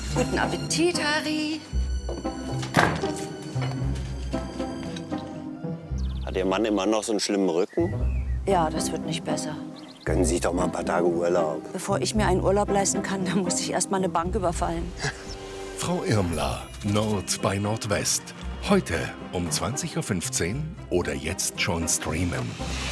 Guten Appetit, Harry. Hat Ihr Mann immer noch so einen schlimmen Rücken? Ja, das wird nicht besser. Gönnen Sie sich doch mal ein paar Tage Urlaub. Bevor ich mir einen Urlaub leisten kann, dann muss ich erst mal eine Bank überfallen. Frau Irmler, Nord bei Nordwest. Heute um 20:15 Uhr oder jetzt schon streamen.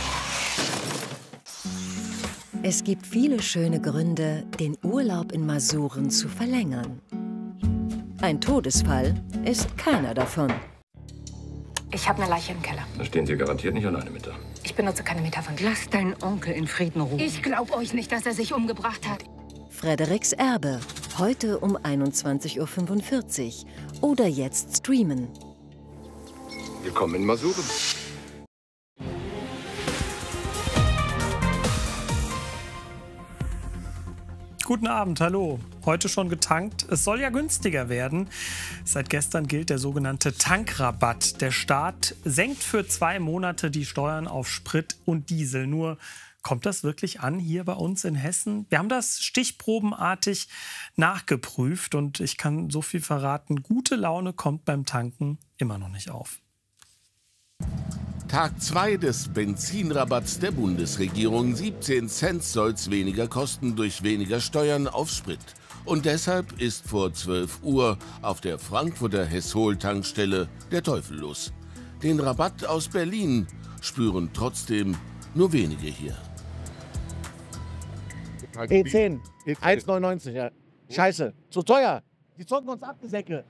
Es gibt viele schöne Gründe, den Urlaub in Masuren zu verlängern. Ein Todesfall ist keiner davon. Ich habe eine Leiche im Keller. Da stehen Sie garantiert nicht alleine mit da. Ich benutze keine Metaphern. Lass deinen Onkel in Frieden ruhen. Ich glaube euch nicht, dass er sich umgebracht hat. Frederiks Erbe. Heute um 21:45 Uhr oder jetzt streamen. Willkommen in Masuren. Guten Abend, hallo. Heute schon getankt. Es soll ja günstiger werden. Seit gestern gilt der sogenannte Tankrabatt. Der Staat senkt für 2 Monate die Steuern auf Sprit und Diesel. Nur kommt das wirklich an hier bei uns in Hessen? Wir haben das stichprobenartig nachgeprüft und ich kann so viel verraten, gute Laune kommt beim Tanken immer noch nicht auf. Tag 2 des Benzinrabatts der Bundesregierung. 17 Cent soll's weniger kosten durch weniger Steuern auf Sprit. Und deshalb ist vor 12 Uhr auf der Frankfurter Hesshol-Tankstelle der Teufel los. Den Rabatt aus Berlin spüren trotzdem nur wenige hier. E10, 1,99, ja. Scheiße, zu teuer. Die zocken uns ab, die Säcke.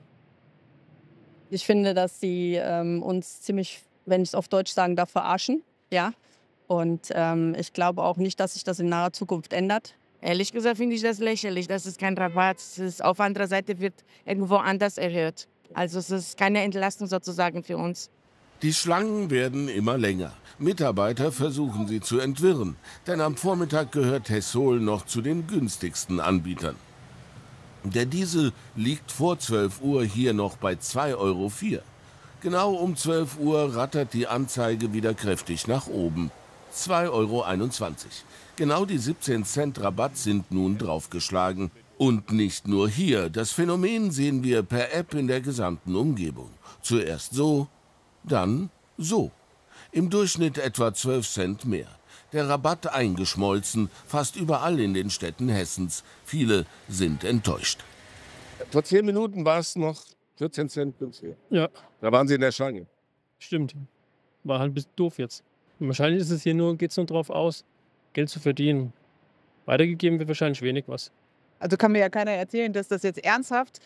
Ich finde, dass sie uns ziemlich, wenn ich es auf Deutsch sagen darf, verarschen. Ja. Und ich glaube auch nicht, dass sich das in naher Zukunft ändert. Ehrlich gesagt finde ich das lächerlich. Das ist kein Rabatt. Es ist, auf anderer Seite wird irgendwo anders erhöht. Also es ist keine Entlastung sozusagen für uns. Die Schlangen werden immer länger. Mitarbeiter versuchen sie zu entwirren. Denn am Vormittag gehört Hesshol noch zu den günstigsten Anbietern. Der Diesel liegt vor 12 Uhr hier noch bei 2,04 Euro. Genau um 12 Uhr rattert die Anzeige wieder kräftig nach oben. 2,21 Euro. Genau die 17 Cent Rabatt sind nun draufgeschlagen. Und nicht nur hier. Das Phänomen sehen wir per App in der gesamten Umgebung. Zuerst so, dann so. Im Durchschnitt etwa 12 Cent mehr. Der Rabatt eingeschmolzen, fast überall in den Städten Hessens. Viele sind enttäuscht. Vor 10 Minuten war es noch 14 Cent günstiger. Ja. Da waren Sie in der Schlange. Stimmt. War halt ein bisschen doof jetzt. Und wahrscheinlich ist es hier nur, geht es nur darauf aus, Geld zu verdienen. Weitergegeben wird wahrscheinlich wenig was. Also kann mir ja keiner erzählen, dass das jetzt ernsthaft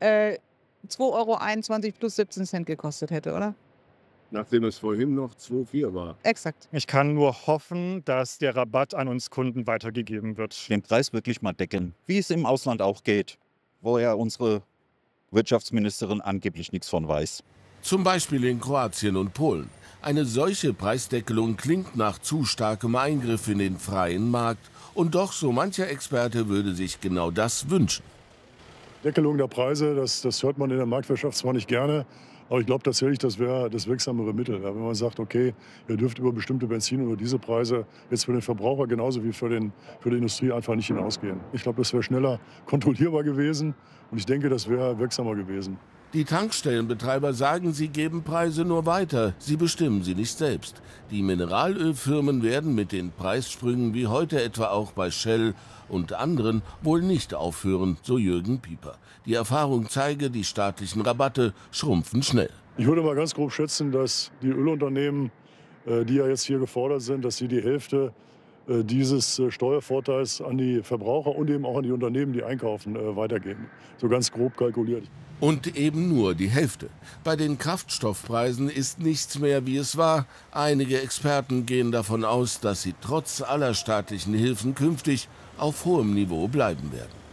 2,21 Euro plus 17 Cent gekostet hätte, oder? Nachdem es vorhin noch 2,4 war. Exakt. Ich kann nur hoffen, dass der Rabatt an uns Kunden weitergegeben wird. Den Preis wirklich mal decken, wie es im Ausland auch geht, wo ja unsere Wirtschaftsministerin angeblich nichts von weiß. Zum Beispiel in Kroatien und Polen. Eine solche Preisdeckelung klingt nach zu starkem Eingriff in den freien Markt. Und doch, so mancher Experte würde sich genau das wünschen. Deckelung der Preise, das hört man in der Marktwirtschaft zwar nicht gerne, aber ich glaube tatsächlich, das wäre das wirksamere Mittel. Ja, wenn man sagt, okay, ihr dürft über bestimmte Benzin- oder Dieselpreise jetzt für den Verbraucher genauso wie für die Industrie einfach nicht hinausgehen. Ich glaube, das wäre schneller kontrollierbar gewesen und ich denke, das wäre wirksamer gewesen. Die Tankstellenbetreiber sagen, sie geben Preise nur weiter, sie bestimmen sie nicht selbst. Die Mineralölfirmen werden mit den Preissprüngen wie heute etwa auch bei Shell und anderen wohl nicht aufhören, so Jürgen Pieper. Die Erfahrung zeige, die staatlichen Rabatte schrumpfen schnell. Ich würde mal ganz grob schätzen, dass die Ölunternehmen, die ja jetzt hier gefordert sind, dass sie die Hälfte dieses Steuervorteils an die Verbraucher und eben auch an die Unternehmen, die einkaufen, weitergeben. So ganz grob kalkuliert. Und eben nur die Hälfte. Bei den Kraftstoffpreisen ist nichts mehr, wie es war. Einige Experten gehen davon aus, dass sie trotz aller staatlichen Hilfen künftig auf hohem Niveau bleiben werden.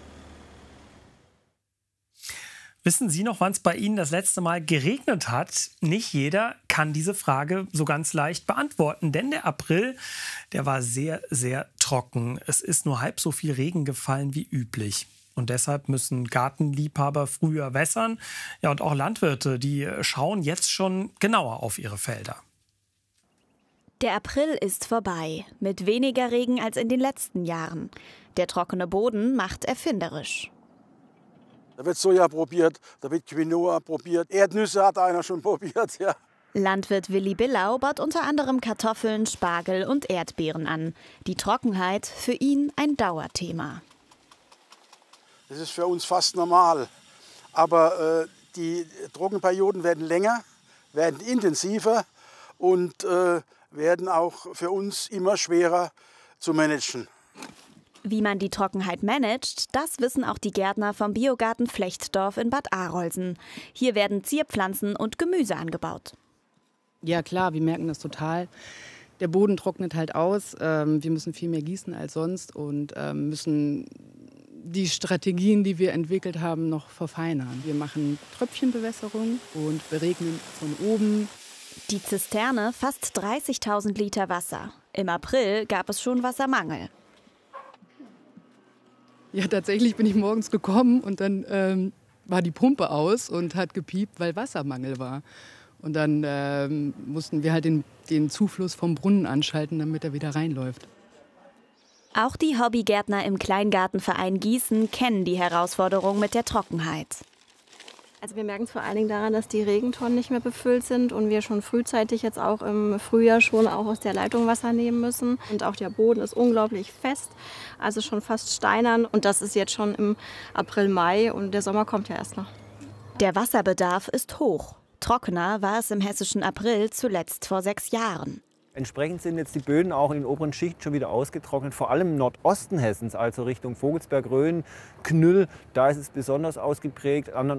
Wissen Sie noch, wann es bei Ihnen das letzte Mal geregnet hat? Nicht jeder kann diese Frage so ganz leicht beantworten, denn der April, der war sehr, sehr trocken. Es ist nur halb so viel Regen gefallen wie üblich. Und deshalb müssen Gartenliebhaber früher wässern. Ja, und auch Landwirte, die schauen jetzt schon genauer auf ihre Felder. Der April ist vorbei, mit weniger Regen als in den letzten Jahren. Der trockene Boden macht erfinderisch. Da wird Soja probiert, da wird Quinoa probiert. Erdnüsse hat einer schon probiert, ja. Landwirt Willi Billau baut unter anderem Kartoffeln, Spargel und Erdbeeren an. Die Trockenheit für ihn ein Dauerthema. Das ist für uns fast normal. Aber die Trockenperioden werden länger, werden intensiver und werden auch für uns immer schwerer zu managen. Wie man die Trockenheit managt, das wissen auch die Gärtner vom Biogarten Flechtdorf in Bad Arolsen. Hier werden Zierpflanzen und Gemüse angebaut. Ja klar, wir merken das total. Der Boden trocknet halt aus. Wir müssen viel mehr gießen als sonst und müssen die Strategien, die wir entwickelt haben, noch verfeinern. Wir machen Tröpfchenbewässerung und beregnen von oben. Die Zisterne fasst 30.000 Liter Wasser. Im April gab es schon Wassermangel. Ja, tatsächlich bin ich morgens gekommen und dann war die Pumpe aus und hat gepiept, weil Wassermangel war. Und dann mussten wir halt den Zufluss vom Brunnen anschalten, damit er wieder reinläuft. Auch die Hobbygärtner im Kleingartenverein Gießen kennen die Herausforderung mit der Trockenheit. Also wir merken es vor allen Dingen daran, dass die Regentonnen nicht mehr befüllt sind und wir schon frühzeitig jetzt auch im Frühjahr schon auch aus der Leitung Wasser nehmen müssen. Und auch der Boden ist unglaublich fest, also schon fast steinern. Und das ist jetzt schon im April, Mai und der Sommer kommt ja erst noch. Der Wasserbedarf ist hoch. Trockener war es im hessischen April zuletzt vor 6 Jahren. Entsprechend sind jetzt die Böden auch in den oberen Schichten schon wieder ausgetrocknet, vor allem im Nordosten Hessens, also Richtung Vogelsberg, Rhön, Knüll. Da ist es besonders ausgeprägt. An